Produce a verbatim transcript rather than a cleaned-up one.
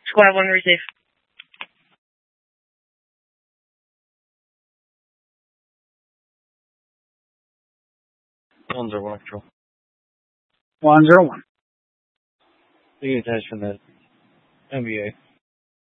Squad one, receive. One zero one control. One zero one. Taking attention that M B A.